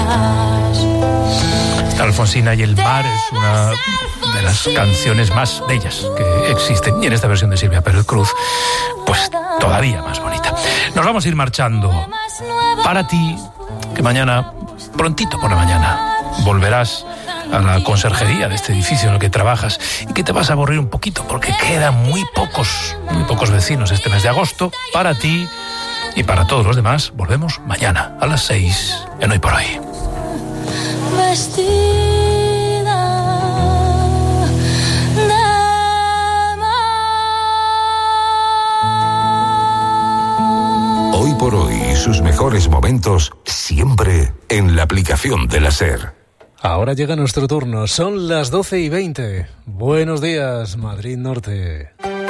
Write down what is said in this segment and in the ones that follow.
Esta Alfonsina y el mar es una de las canciones más bellas que existen, y en esta versión de Silvia Pérez Cruz, pues todavía más bonita. Nos vamos a ir marchando. Para ti, que mañana, prontito por la mañana, volverás a la conserjería de este edificio en el que trabajas y que te vas a aburrir un poquito porque quedan muy pocos vecinos este mes de agosto. Para ti y para todos los demás, volvemos mañana a las 6 en Hoy por Hoy. Hoy por Hoy y sus mejores momentos siempre en la aplicación de la SER. Ahora llega nuestro turno, son las 12:20. Buenos días, Madrid Norte.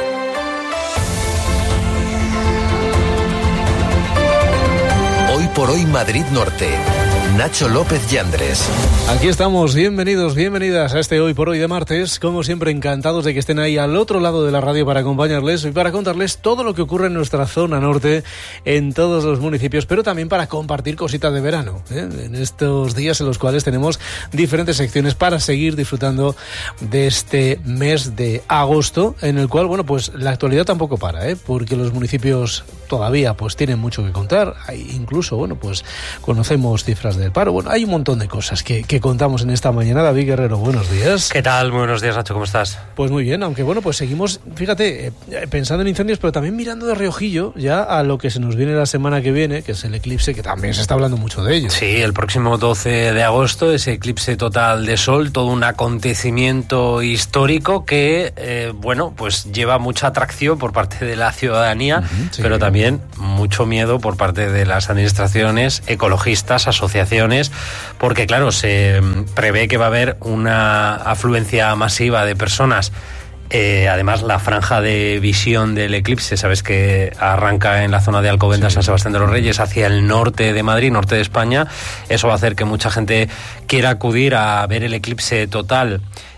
Hoy por Hoy Madrid Norte. Nacho López Yandres. Aquí estamos, bienvenidos, bienvenidas a este Hoy por Hoy de martes. Como siempre, encantados de que estén ahí al otro lado de la radio para acompañarles y para contarles todo lo que ocurre en nuestra zona norte, en todos los municipios, pero también para compartir cositas de verano, en estos días en los cuales tenemos diferentes secciones para seguir disfrutando de este mes de agosto, en el cual, bueno, pues la actualidad tampoco para, porque los municipios todavía pues tienen mucho que contar. Hay incluso, bueno, pues conocemos cifras del paro. Bueno, hay un montón de cosas que contamos en esta mañana. David Guerrero, buenos días. ¿Qué tal? Muy buenos días, Nacho, ¿cómo estás? Pues muy bien, aunque bueno, pues seguimos, fíjate, pensando en incendios, pero también mirando de reojillo ya a lo que se nos viene la semana que viene, que es el eclipse, que también se está hablando mucho de ello. Sí, el próximo 12 de agosto, ese eclipse total de sol, todo un acontecimiento histórico que, bueno, pues lleva mucha atracción por parte de la ciudadanía, sí, pero también mucho miedo por parte de las administraciones, ecologistas, asociaciones, porque claro, se prevé que va a haber una afluencia masiva de personas. Además, la franja de visión del eclipse, sabes que arranca en la zona de Alcobendas, sí, San Sebastián de los Reyes, hacia el norte de Madrid, norte de España. Eso va a hacer que mucha gente quiera acudir a ver el eclipse total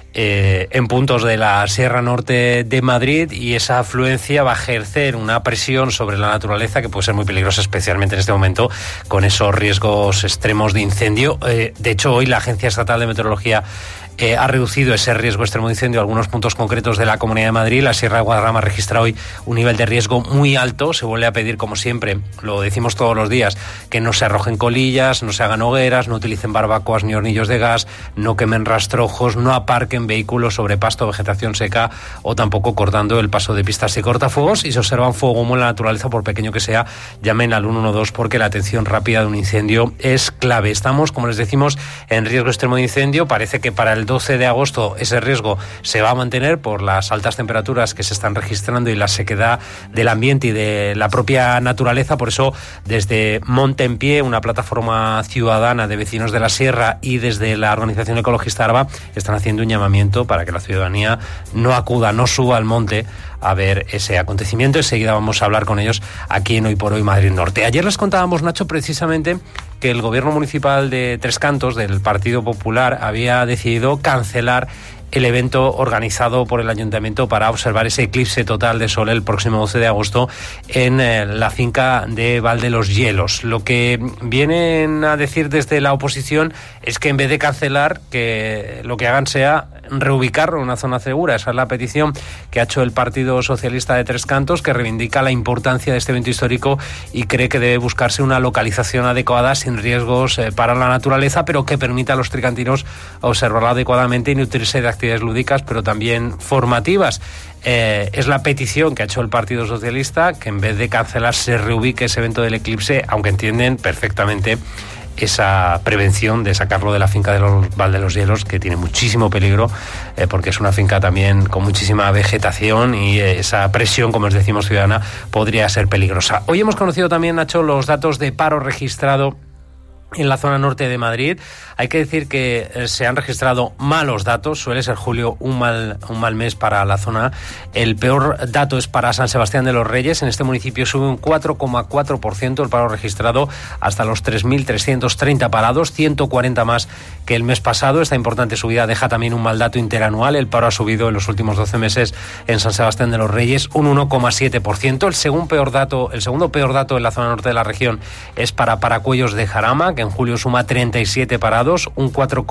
en puntos de la Sierra Norte de Madrid, y esa afluencia va a ejercer una presión sobre la naturaleza que puede ser muy peligrosa, especialmente en este momento con esos riesgos extremos de incendio. De hecho, hoy la Agencia Estatal de Meteorología ha reducido ese riesgo extremo de incendio a algunos puntos concretos de la Comunidad de Madrid. La Sierra de Guadarrama registra hoy un nivel de riesgo muy alto. Se vuelve a pedir, como siempre, lo decimos todos los días, que no se arrojen colillas, no se hagan hogueras, no utilicen barbacoas ni hornillos de gas, no quemen rastrojos, no aparquen vehículos sobre pasto, vegetación seca, o tampoco cortando el paso de pistas y cortafuegos. Y si observan fuego humo en la naturaleza, por pequeño que sea, llamen al 112 porque la atención rápida de un incendio es clave. Estamos, como les decimos, en riesgo extremo de incendio. Parece que para el 12 de agosto ese riesgo se va a mantener por las altas temperaturas que se están registrando y la sequedad del ambiente y de la propia naturaleza. Por eso, desde Monte en Pie, una plataforma ciudadana de vecinos de la Sierra, y desde la organización ecologista Arba, están haciendo un llamamiento para que la ciudadanía no acuda, no suba al monte a ver ese acontecimiento. Enseguida vamos a hablar con ellos aquí en Hoy por Hoy Madrid Norte. Ayer les contábamos, Nacho, precisamente que el gobierno municipal de Tres Cantos, del Partido Popular, había decidido cancelar el evento organizado por el ayuntamiento para observar ese eclipse total de sol el próximo 12 de agosto en la finca de Val de los Hielos. Lo que vienen a decir desde la oposición es que en vez de cancelar, que lo que hagan sea reubicarlo en una zona segura. Esa es la petición que ha hecho el Partido Socialista de Tres Cantos, que reivindica la importancia de este evento histórico y cree que debe buscarse una localización adecuada sin riesgos para la naturaleza, pero que permita a los tricantinos observarlo adecuadamente y nutrirse de actividades lúdicas, pero también formativas. Es la petición que ha hecho el Partido Socialista, que en vez de cancelar se reubique ese evento del eclipse, aunque entienden perfectamente esa prevención de sacarlo de la finca de los Val de los Hielos, que tiene muchísimo peligro, porque es una finca también con muchísima vegetación, y esa presión, como os decimos, ciudadana, podría ser peligrosa. Hoy hemos conocido también, Nacho, los datos de paro registrado en la zona norte de Madrid. Hay que decir que se han registrado malos datos. Suele ser julio un mal mes para la zona. El peor dato es para San Sebastián de los Reyes. En este municipio sube un 4,4% el paro registrado, hasta los 3.330 parados, 140 más que el mes pasado. Esta importante subida deja también un mal dato interanual. El paro ha subido en los últimos 12 meses en San Sebastián de los Reyes un 1,7%. El segundo peor dato en la zona norte de la región es para Paracuellos de Jarama, que en julio suma 37 parados, un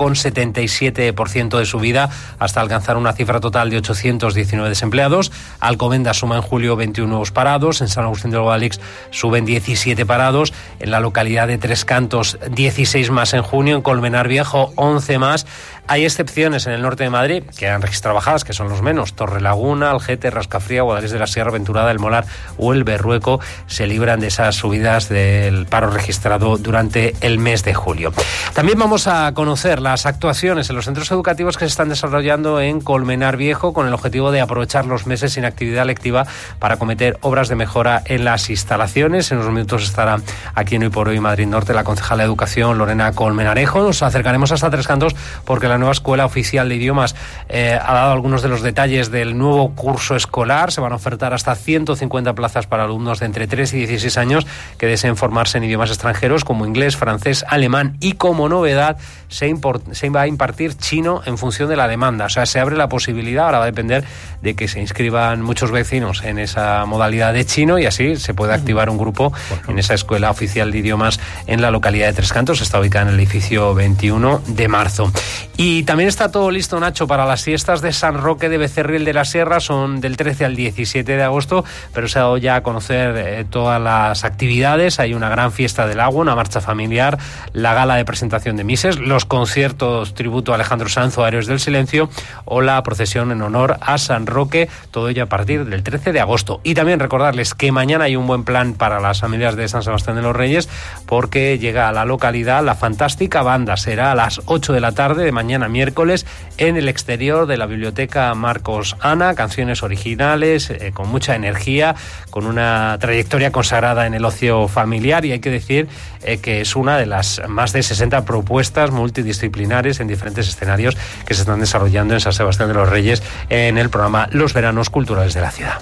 4,77% de subida hasta alcanzar una cifra total de 819 desempleados. Alcobendas suma en julio 21 nuevos parados, en San Agustín del Guadalix suben 17 parados, en la localidad de Tres Cantos 16 más en junio, en Colmenar Viejo 11 más. Hay excepciones en el norte de Madrid que han registrado bajadas, que son los menos. Torrelaguna, Algete, Rascafría, Guadalix de la Sierra, Venturada, El Molar o el Berrueco se libran de esas subidas del paro registrado durante el mes de julio. También vamos a conocer las actuaciones en los centros educativos que se están desarrollando en Colmenar Viejo con el objetivo de aprovechar los meses sin actividad lectiva para acometer obras de mejora en las instalaciones. En unos minutos estará aquí en Hoy por Hoy Madrid Norte la concejala de Educación Lorena Colmenarejo. Nos acercaremos hasta Tres Cantos porque la nueva Escuela Oficial de Idiomas ha dado algunos de los detalles del nuevo curso escolar. Se van a ofertar hasta 150 plazas para alumnos de entre 3 y 16 años que deseen formarse en idiomas extranjeros como inglés, francés, alemán y como novedad se va a impartir chino en función de la demanda. O sea, se abre la posibilidad, ahora va a depender de que se inscriban muchos vecinos en esa modalidad de chino y así se puede activar un grupo en esa Escuela Oficial de Idiomas en la localidad de Tres Cantos. Está ubicada en el edificio 21 de marzo. Y también está todo listo, Nacho, para las fiestas de San Roque de Becerril de la Sierra. Son del 13 al 17 de agosto, pero se ha dado ya a conocer todas las actividades. Hay una gran fiesta del agua, una marcha familiar, la gala de presentación de Mises, los conciertos tributo a Alejandro Sanz o a Héroes del Silencio o la procesión en honor a San Roque, todo ello a partir del 13 de agosto. Y también recordarles que mañana hay un buen plan para las familias de San Sebastián de los Reyes porque llega a la localidad la fantástica banda. Será a las 8 de la tarde de mañana miércoles en el exterior de la Biblioteca Marcos Ana, canciones originales, con mucha energía, con una trayectoria consagrada en el ocio familiar y hay que decir que es una de las más de 60 propuestas multidisciplinares en diferentes escenarios que se están desarrollando en San Sebastián de los Reyes en el programa Los Veranos Culturales de la Ciudad.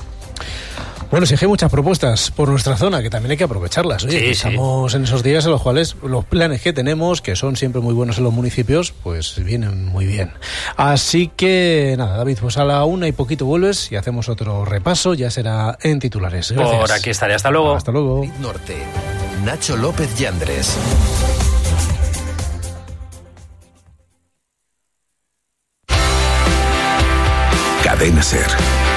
Bueno, sí, hay muchas propuestas por nuestra zona que también hay que aprovecharlas. Oye, estamos en esos días en los cuales los planes que tenemos, que son siempre muy buenos en los municipios, pues vienen muy bien. Así que nada, David, pues a la 1 y poquito vuelves y hacemos otro repaso, ya será en titulares. Gracias. Por aquí estaré, hasta luego. Hasta luego. Norte, Nacho López Yandres. Cadena SER.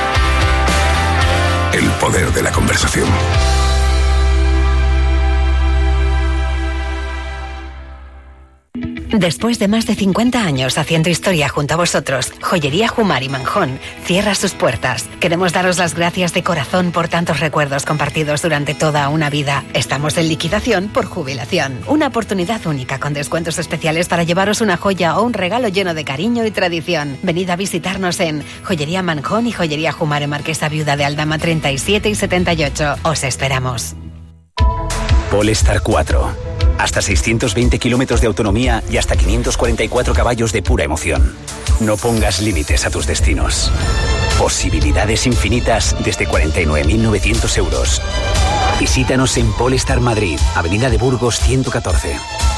El poder de la conversación. Después de más de 50 años haciendo historia junto a vosotros, Joyería Jumar y Manjón cierra sus puertas. Queremos daros las gracias de corazón por tantos recuerdos compartidos durante toda una vida. Estamos en liquidación por jubilación. Una oportunidad única con descuentos especiales para llevaros una joya o un regalo lleno de cariño y tradición. Venid a visitarnos en Joyería Manjón y Joyería Jumar en Marquesa Viuda de Aldama 37 y 78. Os esperamos. Polestar 4. Hasta 620 kilómetros de autonomía y hasta 544 caballos de pura emoción. No pongas límites a tus destinos. Posibilidades infinitas desde 49.900 euros. Visítanos en Polestar Madrid, Avenida de Burgos 114.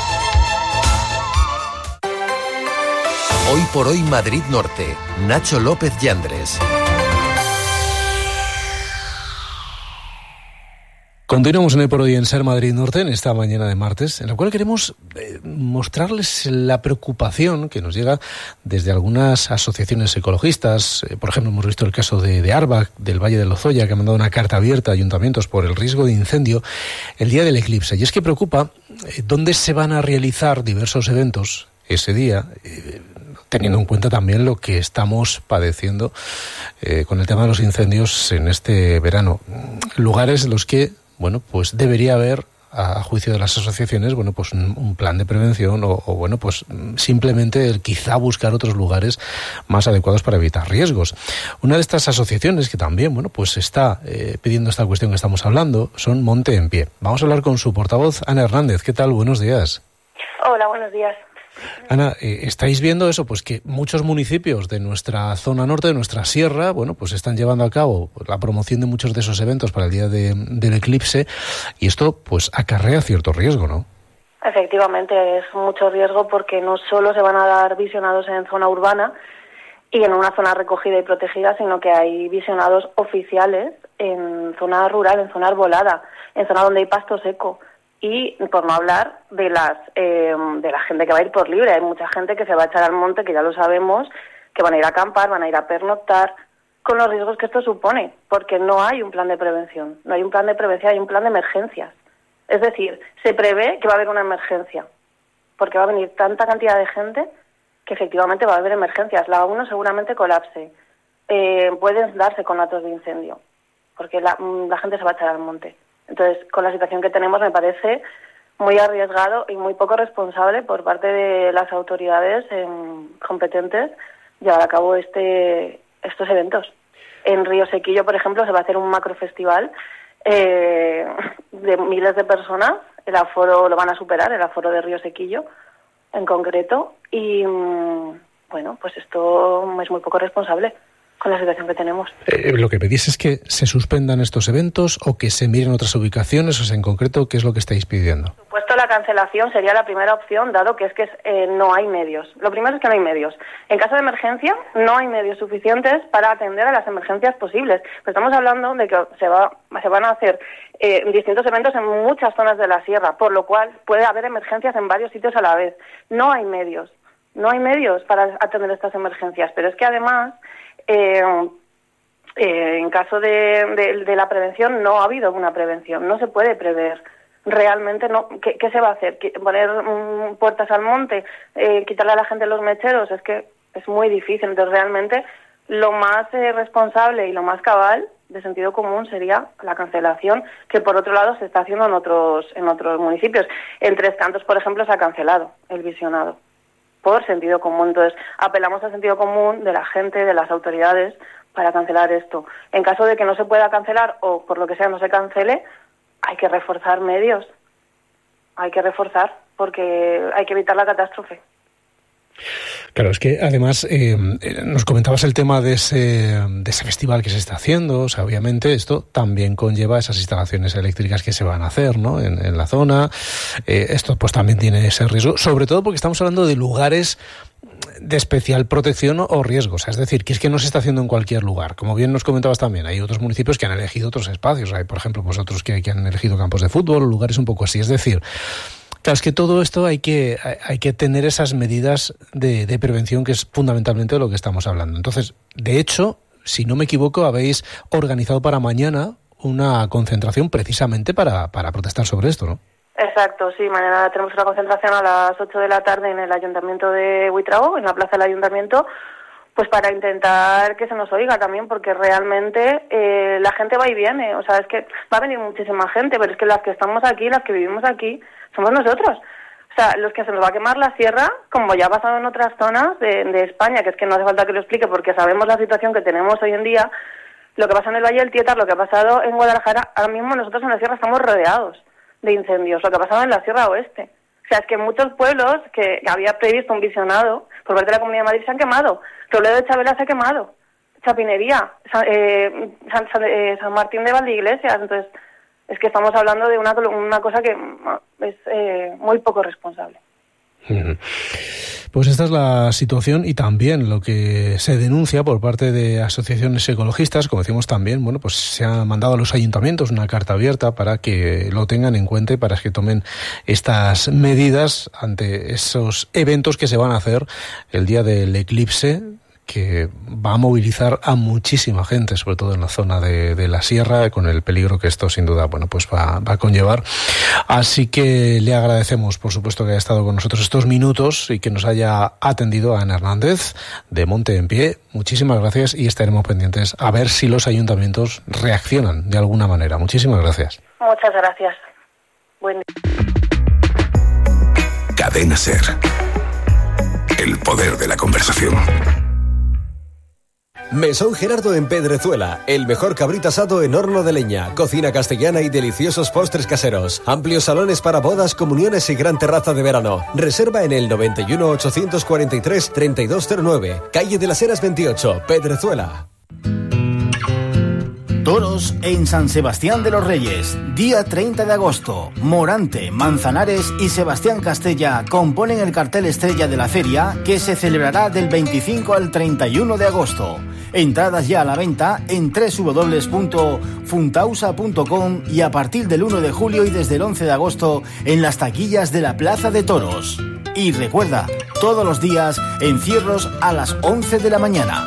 Hoy por Hoy Madrid Norte, Nacho López Yandres. Continuamos en Hoy por Hoy en SER Madrid Norte, en esta mañana de martes, en la cual queremos mostrarles la preocupación que nos llega desde algunas asociaciones ecologistas. Por ejemplo, hemos visto el caso de Arbac, del Valle de Lozoya, que ha mandado una carta abierta a ayuntamientos por el riesgo de incendio el día del eclipse. Y es que preocupa dónde se van a realizar diversos eventos ese día, teniendo en cuenta también lo que estamos padeciendo con el tema de los incendios en este verano. Lugares en los que, bueno, pues debería haber, a juicio de las asociaciones, bueno, pues un plan de prevención o bueno, pues simplemente el quizá buscar otros lugares más adecuados para evitar riesgos. Una de estas asociaciones que también, bueno, pues está pidiendo esta cuestión que estamos hablando son Monte en Pie. Vamos a hablar con su portavoz, Ana Hernández. ¿Qué tal? Buenos días. Hola, buenos días. Ana, ¿estáis viendo eso? Pues que muchos municipios de nuestra zona norte, de nuestra sierra, bueno, pues están llevando a cabo la promoción de muchos de esos eventos para el día del eclipse y esto pues acarrea cierto riesgo, ¿no? Efectivamente, es mucho riesgo porque no solo se van a dar visionados en zona urbana y en una zona recogida y protegida, sino que hay visionados oficiales en zona rural, en zona arbolada, en zona donde hay pasto seco. Y por no hablar de la gente que va a ir por libre. Hay mucha gente que se va a echar al monte, que ya lo sabemos, que van a ir a acampar, van a ir a pernoctar, con los riesgos que esto supone, porque no hay un plan de prevención. No hay un plan de prevención, hay un plan de emergencias. Es decir, se prevé que va a haber una emergencia, porque va a venir tanta cantidad de gente que efectivamente va a haber emergencias. La 1 seguramente colapse. Pueden darse conatos de incendio, porque la gente se va a echar al monte. Entonces, con la situación que tenemos, me parece muy arriesgado y muy poco responsable por parte de las autoridades competentes llevar a cabo estos eventos. En Río Sequillo, por ejemplo, se va a hacer un macrofestival de miles de personas. El aforo lo van a superar, el aforo de Río Sequillo en concreto. Y, bueno, pues esto es muy poco responsable con la situación que tenemos. Lo que pedís es que se suspendan estos eventos o que se miren otras ubicaciones, o sea, en concreto, ¿qué es lo que estáis pidiendo? Por supuesto, la cancelación sería la primera opción, dado que no hay medios. Lo primero es que no hay medios. En caso de emergencia, no hay medios suficientes para atender a las emergencias posibles. Pero estamos hablando de que se van a hacer distintos eventos en muchas zonas de la sierra, por lo cual puede haber emergencias en varios sitios a la vez. No hay medios para atender estas emergencias, pero es que además en caso de la prevención no ha habido una prevención, no se puede prever. Realmente no. ¿Qué se va a hacer? ¿Poner puertas al monte? ¿Quitarle a la gente los mecheros? Es que es muy difícil. Entonces realmente lo más responsable y lo más cabal de sentido común sería la cancelación, que por otro lado se está haciendo en otros municipios. En Tres Cantos, por ejemplo, se ha cancelado el visionado por sentido común. Entonces, apelamos al sentido común de la gente, de las autoridades, para cancelar esto. En caso de que no se pueda cancelar o por lo que sea no se cancele, hay que reforzar medios. Hay que reforzar porque hay que evitar la catástrofe. Claro, es que además nos comentabas el tema de ese festival que se está haciendo. O sea, obviamente esto también conlleva esas instalaciones eléctricas que se van a hacer, ¿no? En la zona. Esto pues también tiene ese riesgo, sobre todo porque estamos hablando de lugares de especial protección o riesgo. O sea, es decir, que es que no se está haciendo en cualquier lugar. Como bien nos comentabas también, hay otros municipios que han elegido otros espacios. Hay, por ejemplo, pues otros que han elegido campos de fútbol, lugares un poco así. Es decir, claro, es que todo esto hay que tener esas medidas de prevención, que es fundamentalmente de lo que estamos hablando. Entonces, de hecho, si no me equivoco, habéis organizado para mañana una concentración precisamente para protestar sobre esto, ¿no? Exacto, sí. Mañana tenemos una concentración a las 8 de la tarde en el Ayuntamiento de Buitrago, en la plaza del Ayuntamiento, pues para intentar que se nos oiga también, porque realmente la gente va y viene. O sea, es que va a venir muchísima gente, pero es que las que estamos aquí, las que vivimos aquí, somos nosotros. O sea, los que se nos va a quemar la sierra, como ya ha pasado en otras zonas de España, que es que no hace falta que lo explique porque sabemos la situación que tenemos hoy en día, lo que pasa en el Valle del Tietar, lo que ha pasado en Guadalajara, ahora mismo nosotros en la sierra estamos rodeados de incendios, lo que ha pasado en la Sierra Oeste. O sea, es que muchos pueblos que había previsto un visionado por parte de la Comunidad de Madrid se han quemado. Robledo de Chabela se ha quemado. Chapinería, San Martín de Valdeiglesias. Entonces, es que estamos hablando de una cosa que es muy poco responsable. Pues esta es la situación y también lo que se denuncia por parte de asociaciones ecologistas. Como decimos también, bueno, pues se ha mandado a los ayuntamientos una carta abierta para que lo tengan en cuenta y para que tomen estas medidas ante esos eventos que se van a hacer el día del eclipse, que va a movilizar a muchísima gente, sobre todo en la zona de la sierra, con el peligro que esto sin duda, bueno, pues va a conllevar. Así que le agradecemos, por supuesto, que haya estado con nosotros estos minutos y que nos haya atendido a Ana Hernández de Monte en Pie. Muchísimas gracias y estaremos pendientes a ver si los ayuntamientos reaccionan de alguna manera. Muchísimas gracias. Muchas gracias. Buen día. Cadena SER. El poder de la conversación. Mesón Gerardo en Pedrezuela, el mejor cabrito asado en horno de leña, cocina castellana y deliciosos postres caseros, amplios salones para bodas, comuniones y gran terraza de verano. Reserva en el 91 843 3209, calle de las Heras 28, Pedrezuela. Toros en San Sebastián de los Reyes, día 30 de agosto. Morante, Manzanares y Sebastián Castella componen el cartel estrella de la feria, que se celebrará del 25 al 31 de agosto. Entradas ya a la venta en www.funtausa.com y a partir del 1 de julio y desde el 11 de agosto en las taquillas de la Plaza de Toros. Y recuerda, todos los días encierros a las 11 de la mañana.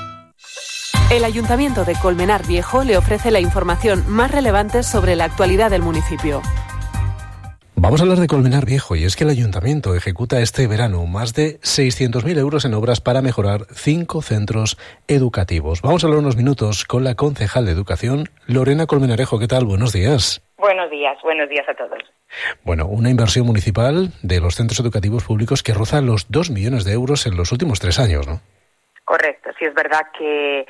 El Ayuntamiento de Colmenar Viejo le ofrece la información más relevante sobre la actualidad del municipio. Vamos a hablar de Colmenar Viejo, y es que el Ayuntamiento ejecuta este verano más de 600.000 euros en obras para mejorar 5 centros educativos. Vamos a hablar unos minutos con la concejal de Educación, Lorena Colmenarejo. ¿Qué tal? Buenos días. Buenos días a todos. Bueno, una inversión municipal de los centros educativos públicos que roza los 2 millones de euros en los últimos 3 años, ¿no? Correcto, sí es verdad que,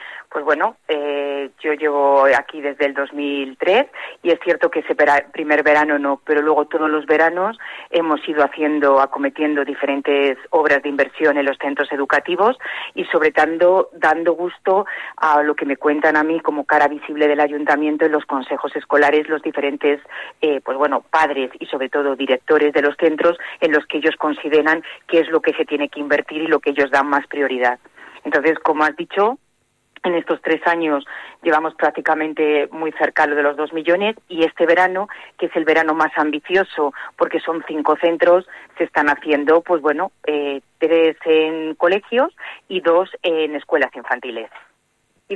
yo llevo aquí desde el 2003 y es cierto que ese primer verano no, pero luego todos los veranos hemos ido acometiendo diferentes obras de inversión en los centros educativos y sobre todo dando gusto a lo que me cuentan a mí como cara visible del ayuntamiento en los consejos escolares, los diferentes, padres y sobre todo directores de los centros en los que ellos consideran qué es lo que se tiene que invertir y lo que ellos dan más prioridad. Entonces, como has dicho, en estos 3 años llevamos prácticamente muy cerca de los 2 millones y este verano, que es el verano más ambicioso porque son 5 centros, se están haciendo, 3 en colegios y 2 en escuelas infantiles. Sí,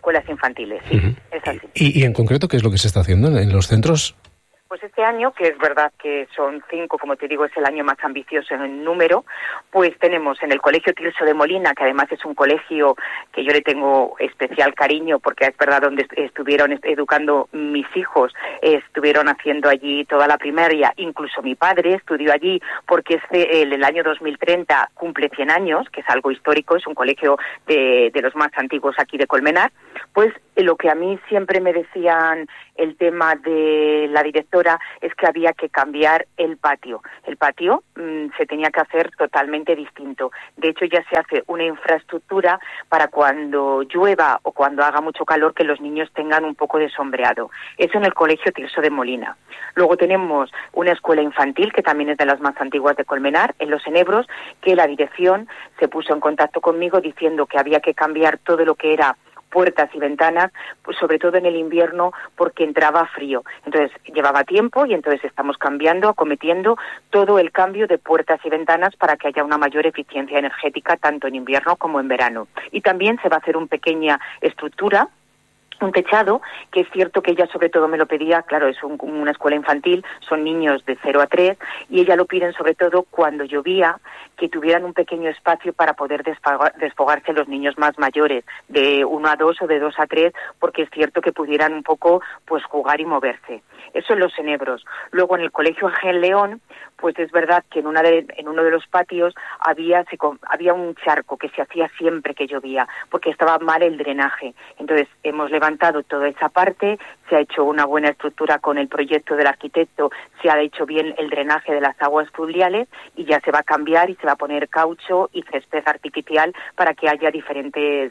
es así. ¿Y en concreto qué es lo que se está haciendo en los centros? Pues este año, que es verdad que son 5, como te digo, es el año más ambicioso en número, pues tenemos en el Colegio Tirso de Molina, que además es un colegio que yo le tengo especial cariño, porque es verdad donde estuvieron educando mis hijos, estuvieron haciendo allí toda la primaria, incluso mi padre estudió allí, porque el año 2030 cumple 100 años, que es algo histórico, es un colegio de los más antiguos aquí de Colmenar. Pues lo que a mí siempre me decían el tema de la directora es que había que cambiar el patio. El patio se tenía que hacer totalmente distinto. De hecho, ya se hace una infraestructura para cuando llueva o cuando haga mucho calor que los niños tengan un poco de sombreado. Eso en el Colegio Tirso de Molina. Luego tenemos una escuela infantil que también es de las más antiguas de Colmenar, en Los Enebros, que la dirección se puso en contacto conmigo diciendo que había que cambiar todo lo que era puertas y ventanas, pues sobre todo en el invierno porque entraba frío. Entonces llevaba tiempo y entonces estamos acometiendo todo el cambio de puertas y ventanas para que haya una mayor eficiencia energética tanto en invierno como en verano. Y también se va a hacer una pequeña estructura, un techado, que es cierto que ella sobre todo me lo pedía, claro, es una escuela infantil, son niños de 0 a 3, y ella lo piden sobre todo cuando llovía, que tuvieran un pequeño espacio para poder desfogarse los niños más mayores, de 1 a 2 o de 2 a 3, porque es cierto que pudieran un poco jugar y moverse. Eso en Los Enebros. Luego en el Colegio Ángel León, pues es verdad que en uno de los patios había un charco que se hacía siempre que llovía, porque estaba mal el drenaje. Entonces hemos levantado toda esa parte, se ha hecho una buena estructura con el proyecto del arquitecto, se ha hecho bien el drenaje de las aguas fluviales y ya se va a cambiar y se va a poner caucho y césped artificial para que haya diferentes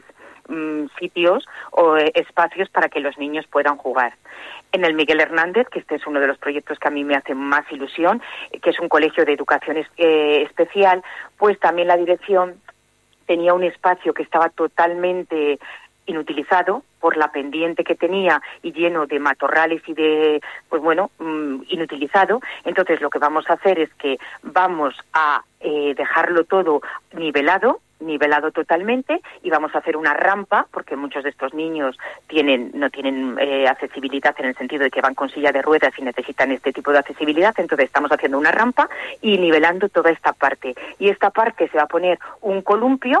sitios o espacios para que los niños puedan jugar. En el Miguel Hernández, que este es uno de los proyectos que a mí me hace más ilusión, que es un colegio de educación especial, pues también la dirección tenía un espacio que estaba totalmente inutilizado por la pendiente que tenía y lleno de matorrales y de, inutilizado. Entonces lo que vamos a hacer es que vamos a dejarlo todo nivelado totalmente y vamos a hacer una rampa porque muchos de estos niños no tienen accesibilidad en el sentido de que van con silla de ruedas y necesitan este tipo de accesibilidad. Entonces estamos haciendo una rampa y nivelando toda esta parte. Y esta parte se va a poner un columpio,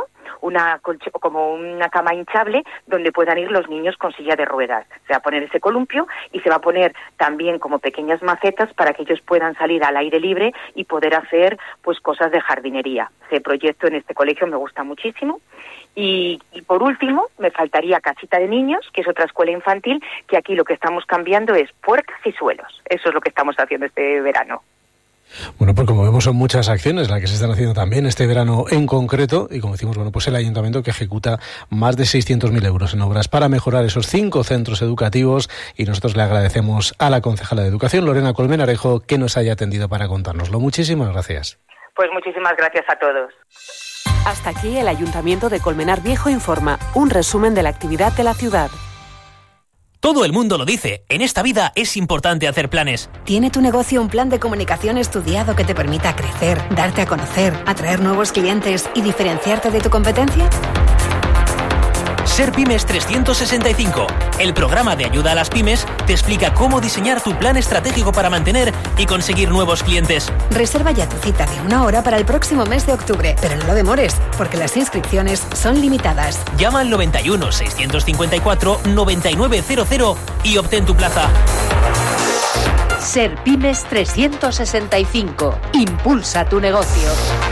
como una cama hinchable donde puedan ir los niños con silla de ruedas. Se va a poner ese columpio y se va a poner también como pequeñas macetas para que ellos puedan salir al aire libre y poder hacer cosas de jardinería. Ese proyecto en este colegio me gusta muchísimo. Y por último, me faltaría Casita de Niños, que es otra escuela infantil, que aquí lo que estamos cambiando es puertas y suelos. Eso es lo que estamos haciendo este verano. Bueno, pues como vemos son muchas acciones las que se están haciendo también este verano en concreto y como decimos, bueno, pues el Ayuntamiento que ejecuta más de 600.000 euros en obras para mejorar esos 5 centros educativos y nosotros le agradecemos a la concejala de Educación, Lorena Colmenarejo, que nos haya atendido para contárnoslo. Muchísimas gracias. Pues muchísimas gracias a todos. Hasta aquí el Ayuntamiento de Colmenar Viejo informa, un resumen de la actividad de la ciudad. Todo el mundo lo dice, en esta vida es importante hacer planes. ¿Tiene tu negocio un plan de comunicación estudiado que te permita crecer, darte a conocer, atraer nuevos clientes y diferenciarte de tu competencia? Ser Pymes 365, el programa de ayuda a las pymes, te explica cómo diseñar tu plan estratégico para mantener y conseguir nuevos clientes. Reserva ya tu cita de 1 hora para el próximo mes de octubre, pero no lo demores, porque las inscripciones son limitadas. Llama al 91 654 9900 y obtén tu plaza. Ser Pymes 365. Impulsa tu negocio.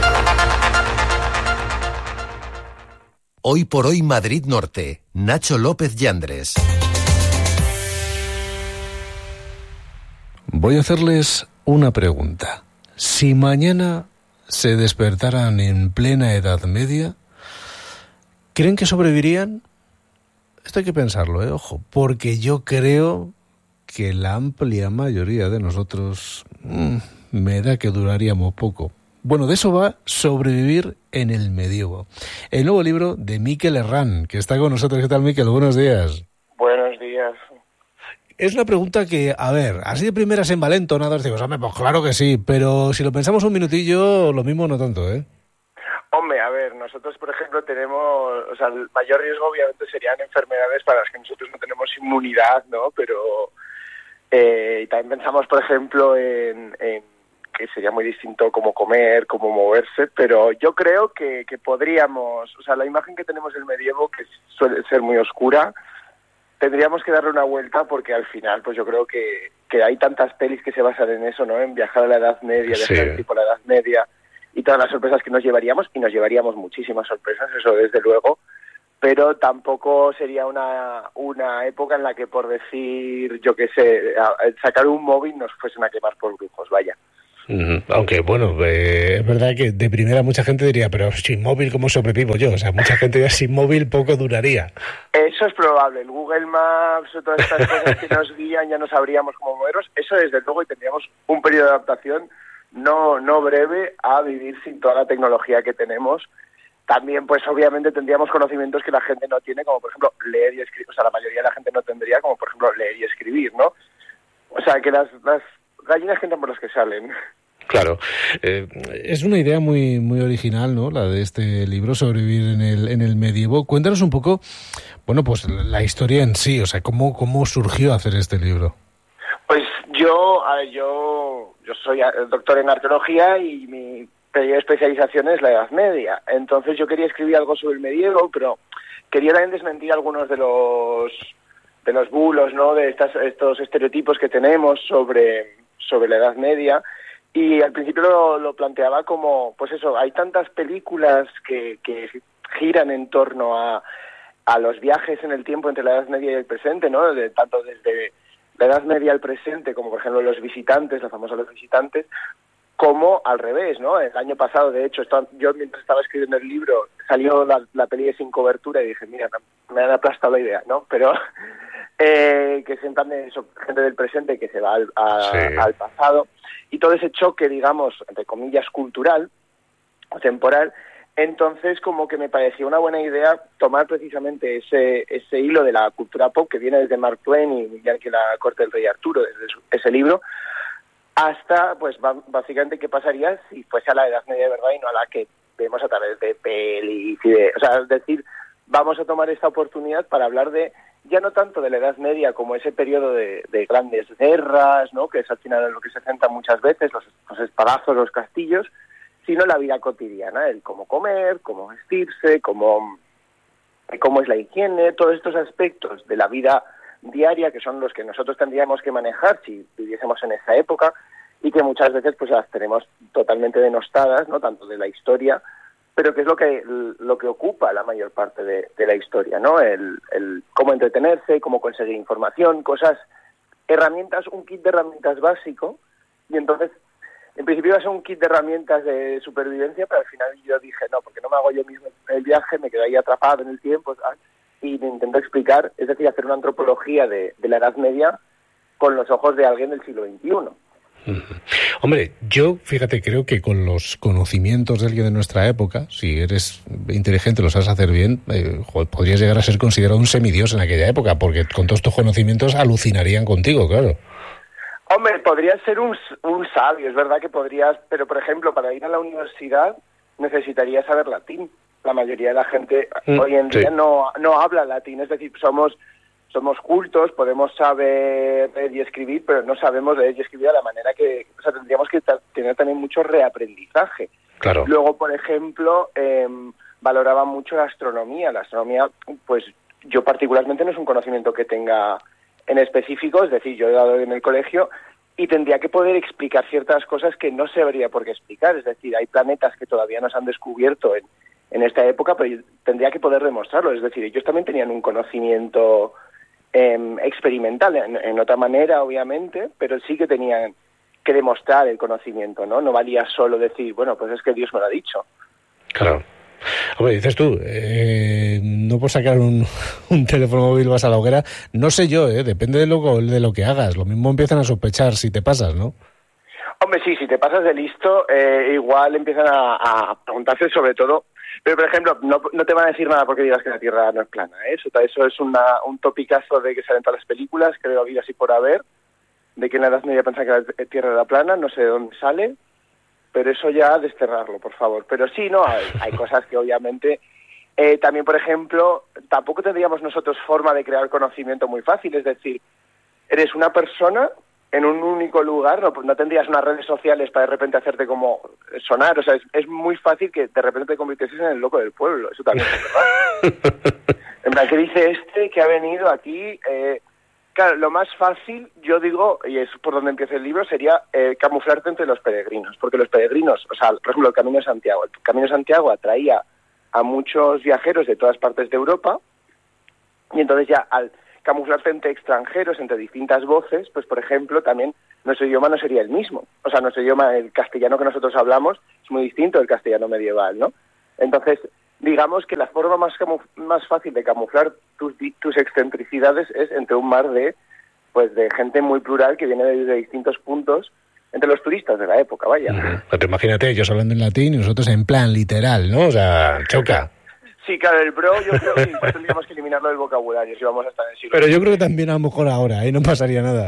Hoy por hoy Madrid Norte. Nacho López Yandres. Voy a hacerles una pregunta. Si mañana se despertaran en plena Edad Media, ¿creen que sobrevivirían? Esto hay que pensarlo, ojo, porque yo creo que la amplia mayoría de nosotros me da que duraríamos poco. Bueno, de eso va Sobrevivir en el Medievo. El nuevo libro de Miquel Herrán, que está con nosotros. ¿Qué tal, Miquel? Buenos días. Buenos días. Es una pregunta que, a ver, así de primeras envalentonadas, digo, hombre, pues claro que sí, pero si lo pensamos un minutillo, lo mismo no tanto, ¿eh? Hombre, a ver, nosotros, por ejemplo, tenemos, o sea, el mayor riesgo obviamente serían enfermedades para las que nosotros no tenemos inmunidad, ¿no? Pero y también pensamos, por ejemplo, en que sería muy distinto cómo comer, cómo moverse, pero yo creo que podríamos, o sea, la imagen que tenemos del medievo, que suele ser muy oscura, tendríamos que darle una vuelta porque al final, pues yo creo que hay tantas pelis que se basan en eso, ¿no? En viajar a la Edad Media, viajar tipo a la Edad Media y todas las sorpresas que nos llevaríamos, y nos llevaríamos muchísimas sorpresas, eso desde luego, pero tampoco sería una época en la que, por decir, yo qué sé, sacar un móvil nos fuesen a quemar por brujos, vaya. Aunque, bueno, es verdad que de primera mucha gente diría, pero sin móvil, ¿cómo sobrevivo yo? O sea, mucha gente ya sin móvil poco duraría. Eso es probable. El Google Maps o todas estas cosas que nos guían, ya no sabríamos cómo movernos. Eso desde luego, y tendríamos un periodo de adaptación no breve a vivir sin toda la tecnología que tenemos. También, pues obviamente tendríamos conocimientos que la gente no tiene, como por ejemplo leer y escribir. O sea, la mayoría de la gente no tendría, como por ejemplo leer y escribir, ¿no? O sea, que las gallinas que entran por las que salen. Claro, es una idea muy muy original, ¿no? La de este libro, Sobrevivir en el Medievo. Cuéntanos un poco, bueno, pues la historia en sí, o sea, cómo surgió hacer este libro. Pues yo soy doctor en arqueología y mi periodo de especialización es la Edad Media. Entonces yo quería escribir algo sobre el medievo, pero quería también desmentir algunos de los bulos, ¿no? De estos estereotipos que tenemos sobre la Edad Media. Y al principio lo planteaba como, pues eso, hay tantas películas que giran en torno a los viajes en el tiempo entre la Edad Media y el presente, ¿no? Tanto desde la Edad Media al presente, como por ejemplo Los Visitantes, la famosa Los Visitantes, como al revés, ¿no? El año pasado, de hecho, yo mientras estaba escribiendo el libro, salió la peli de Sin Cobertura y dije, mira, me han aplastado la idea, ¿no? Pero que es en plan de eso, gente del presente que se va al pasado, y todo ese choque, digamos, entre comillas, cultural o temporal. Entonces, como que me parecía una buena idea tomar precisamente ese hilo de la cultura pop que viene desde Mark Twain y Yankee la corte del rey Arturo, desde ese libro, hasta, pues, básicamente, qué pasaría si fuese a la Edad Media de verdad y no a la que vemos a través de pelis y o sea, es decir, vamos a tomar esta oportunidad para hablar ya no tanto de la Edad Media como ese periodo de grandes guerras, ¿no? Que es al final en lo que se centra muchas veces, los espadazos, los castillos, sino la vida cotidiana, el cómo comer, cómo vestirse, cómo es la higiene, todos estos aspectos de la vida diaria que son los que nosotros tendríamos que manejar si viviésemos en esa época y que muchas veces pues las tenemos totalmente denostadas, ¿no? Tanto de la historia, pero que es lo que ocupa la mayor parte de la historia, ¿no? El cómo entretenerse, cómo conseguir información, herramientas, un kit de herramientas básico. Y entonces En principio iba a ser un kit de herramientas de supervivencia, pero al final yo dije, no, porque no me hago yo mismo el viaje, me quedo ahí atrapado en el tiempo, ¿sabes? Y me intento explicar, es decir, hacer una antropología de la Edad Media con los ojos de alguien del siglo XXI. Hombre, yo, fíjate, creo que con los conocimientos de alguien de nuestra época, si eres inteligente, lo sabes hacer bien, podrías llegar a ser considerado un semidios en aquella época, porque con todos tus conocimientos alucinarían contigo, claro. Hombre, podrías ser un sabio, es verdad que podrías, pero por ejemplo, para ir a la universidad necesitarías saber latín. La mayoría de la gente hoy en día no habla latín, es decir, somos cultos, podemos saber leer y escribir, pero no sabemos leer y escribir de la manera que... O sea, tendríamos que tener también mucho reaprendizaje. Claro. Luego, por ejemplo, valoraba mucho la astronomía. La astronomía, pues yo particularmente no es un conocimiento que tenga en específico, es decir, yo he dado en el colegio y tendría que poder explicar ciertas cosas que no se habría por qué explicar. Es decir, hay planetas que todavía no se han descubierto en esta época, pero yo tendría que poder demostrarlo. Es decir, ellos también tenían un conocimiento experimental, en otra manera, obviamente, pero sí que tenían que demostrar el conocimiento, ¿no? No valía solo decir, bueno, pues es que Dios me lo ha dicho. Claro. Hombre, dices tú, no por sacar un teléfono móvil vas a la hoguera, no sé yo, depende de lo que hagas. Lo mismo empiezan a sospechar si te pasas, ¿no? Hombre, sí, si te pasas de listo, igual empiezan a preguntarse sobre todo. Pero, por ejemplo, no te van a decir nada porque digas que la Tierra no es plana, ¿eh? Eso es un topicazo de que salen todas las películas, creo habido así por haber, de que en la Edad Media pensaban que la Tierra era plana, no sé de dónde sale, pero eso ya desterrarlo, por favor. Pero sí, no, hay cosas que obviamente... también, por ejemplo, tampoco tendríamos nosotros forma de crear conocimiento muy fácil, es decir, eres una persona en un único lugar, no tendrías unas redes sociales para de repente hacerte como sonar, o sea, es muy fácil que de repente te convirtieses en el loco del pueblo, eso también es verdad. En plan, ¿qué dice este que ha venido aquí? Claro, lo más fácil, yo digo, y es por donde empieza el libro, sería camuflarte entre los peregrinos, porque los peregrinos, o sea, por ejemplo, el Camino de Santiago. El Camino de Santiago atraía a muchos viajeros de todas partes de Europa, y entonces ya al camuflarse entre extranjeros, entre distintas voces, pues por ejemplo también nuestro idioma no sería el mismo. O sea, nuestro idioma, el castellano que nosotros hablamos, es muy distinto del castellano medieval, ¿no? Entonces, digamos que la forma más fácil de camuflar tus excentricidades es entre un mar de gente muy plural que viene de distintos puntos, entre los turistas de la época, vaya. Pero imagínate, ellos hablando en latín y nosotros en plan literal, ¿no? O sea, choca. Sí, claro, el bro yo creo que tendríamos que eliminarlo del vocabulario si vamos a estar en el siglo. Pero yo creo que también a lo mejor ahora, no pasaría nada.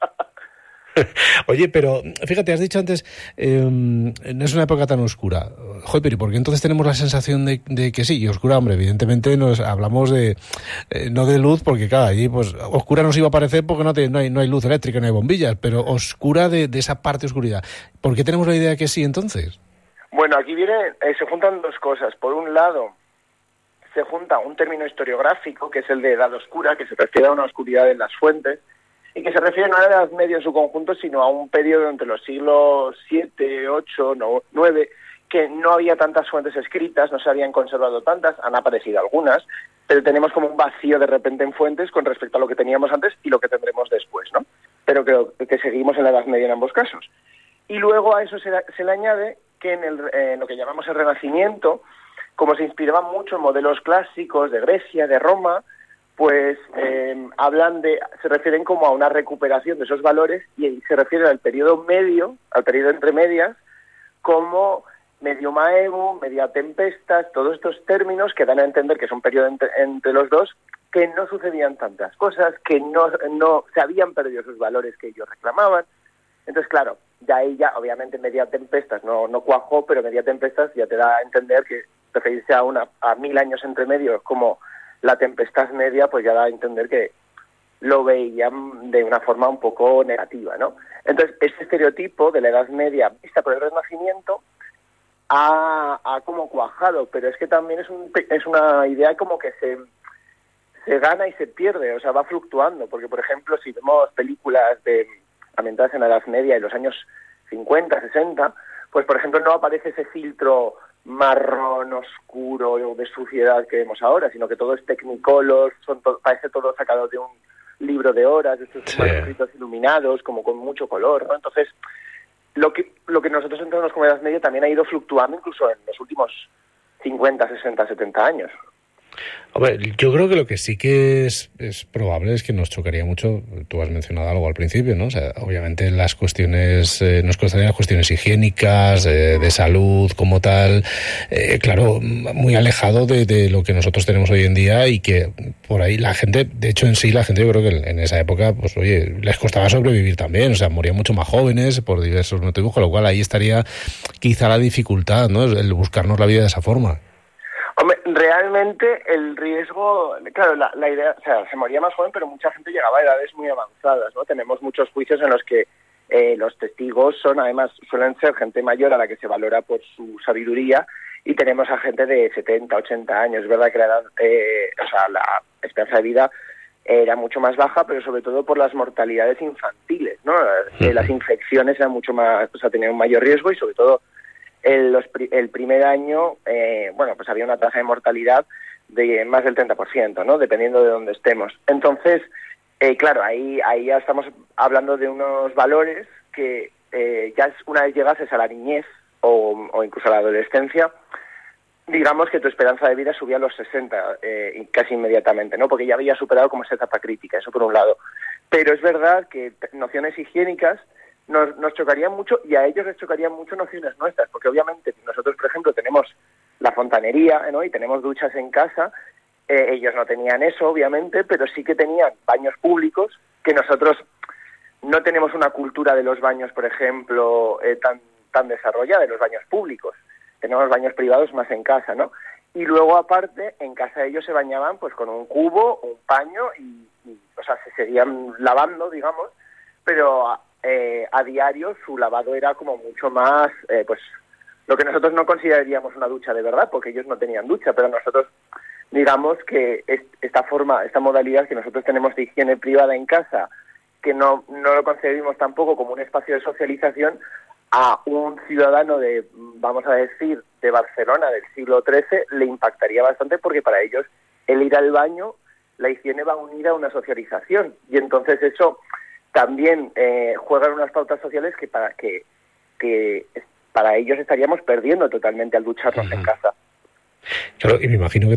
Oye, pero fíjate, has dicho antes, no es una época tan oscura. Joder, pero ¿por qué entonces tenemos la sensación de que sí? Y oscura, hombre, evidentemente nos hablamos de no de luz, porque claro, allí pues oscura nos iba a parecer porque no hay luz eléctrica, no hay bombillas, pero oscura de esa parte de oscuridad. ¿Por qué tenemos la idea de que sí entonces? Bueno, aquí se juntan dos cosas. Por un lado, se junta un término historiográfico, que es el de edad oscura, que se refiere a una oscuridad en las fuentes, y que se refiere no a la Edad Media en su conjunto, sino a un periodo entre los siglos VII, VIII, IX, que no había tantas fuentes escritas, no se habían conservado tantas, han aparecido algunas, pero tenemos como un vacío de repente en fuentes con respecto a lo que teníamos antes y lo que tendremos después, ¿no? Pero que seguimos en la Edad Media en ambos casos. Y luego a eso se le añade que en lo que llamamos el Renacimiento, como se inspiraban mucho en modelos clásicos de Grecia, de Roma, pues se refieren como a una recuperación de esos valores y se refieren al periodo medio, al periodo entre medias, como medio maevo, media tempestas, todos estos términos que dan a entender que es un periodo entre los dos, que no sucedían tantas cosas, que no se habían perdido esos valores que ellos reclamaban. Entonces, claro, ya ahí obviamente media tempestas no cuajó, pero media tempestas ya te da a entender que referirse a 1000 años entre medios como la tempestad media, pues ya da a entender que lo veían de una forma un poco negativa, ¿no? Entonces, este estereotipo de la Edad Media vista por el Renacimiento ha como cuajado, pero es que también es una idea como que se gana y se pierde, o sea, va fluctuando, porque, por ejemplo, si vemos películas ambientadas en la Edad Media en los años 50, 60, pues, por ejemplo, no aparece ese filtro marrón, oscuro, de suciedad que vemos ahora, sino que todo es technicolor, parece todo sacado de un libro de horas, de estos manuscritos iluminados, como con mucho color, ¿no? Entonces, lo que nosotros entendemos como edad media también ha ido fluctuando incluso en los últimos 50, 60, 70 años. Hombre, yo creo que lo que sí que es probable es que nos chocaría mucho, tú has mencionado algo al principio, ¿no? O sea, obviamente las cuestiones, nos costarían las cuestiones higiénicas, de salud como tal, claro, muy alejado de lo que nosotros tenemos hoy en día y que por ahí la gente, de hecho en sí la gente yo creo que en esa época, pues oye, les costaba sobrevivir también, o sea, morían mucho más jóvenes por diversos motivos, con lo cual ahí estaría quizá la dificultad, ¿no? El buscarnos la vida de esa forma. Hombre, realmente el riesgo, claro, la idea, o sea, se moría más joven, pero mucha gente llegaba a edades muy avanzadas, ¿no? Tenemos muchos juicios en los que los testigos suelen ser gente mayor a la que se valora por su sabiduría, y tenemos a gente de 70, 80 años. Es verdad que la esperanza de vida era mucho más baja, pero sobre todo por las mortalidades infantiles, ¿no? Las infecciones eran mucho más, o sea, tenían un mayor riesgo, y sobre todo el primer año, pues había una tasa de mortalidad de más del 30%, ¿no? Dependiendo de dónde estemos. Entonces, claro, ahí ya estamos hablando de unos valores que ya una vez llegases a la niñez o incluso a la adolescencia, digamos que tu esperanza de vida subía a los 60 casi inmediatamente, ¿no? Porque ya había superado como esa etapa crítica, eso por un lado. Pero es verdad que nociones higiénicas nos chocarían mucho, y a ellos les chocarían mucho nociones nuestras, porque obviamente nosotros, por ejemplo, tenemos la fontanería, ¿no? Y tenemos duchas en casa. Ellos no tenían eso, obviamente, pero sí que tenían baños públicos, que nosotros no tenemos una cultura de los baños, por ejemplo, tan desarrollada, de los baños públicos. Tenemos baños privados más en casa, ¿no? Y luego, aparte, en casa ellos se bañaban pues con un cubo, un paño, y o sea, se seguían lavando, digamos, pero a diario su lavado era como mucho más, pues lo que nosotros no consideraríamos una ducha de verdad, porque ellos no tenían ducha, pero nosotros digamos que esta modalidad que nosotros tenemos de higiene privada en casa, que no lo concebimos tampoco como un espacio de socialización, a un ciudadano vamos a decir, de Barcelona del siglo XIII le impactaría bastante, porque para ellos el ir al baño, la higiene va unida a una socialización, y entonces eso también juegan unas pautas sociales que para ellos estaríamos perdiendo totalmente al ducharnos en casa. Claro, y me imagino que